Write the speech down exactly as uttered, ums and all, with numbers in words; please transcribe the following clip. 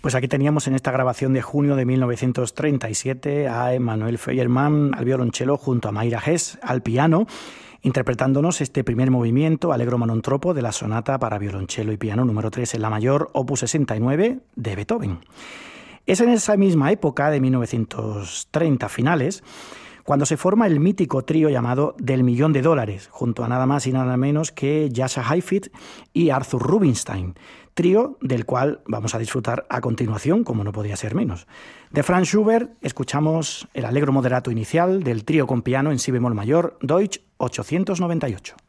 Pues aquí teníamos en esta grabación de junio de mil novecientos treinta y siete a Emanuel Feyerman al violonchelo junto a Mayra Hess al piano, interpretándonos este primer movimiento, Allegro non troppo, de la sonata para violonchelo y piano número tres en la mayor, opus sesenta y nueve, de Beethoven. Es en esa misma época, de mil novecientos treinta finales, cuando se forma el mítico trío llamado Del Millón de Dólares, junto a nada más y nada menos que Jascha Heifetz y Arthur Rubinstein, trío del cual vamos a disfrutar a continuación, como no podía ser menos. De Franz Schubert escuchamos el Allegro moderato inicial del trío con piano en si bemol mayor, Deutsch ochocientos noventa y ocho.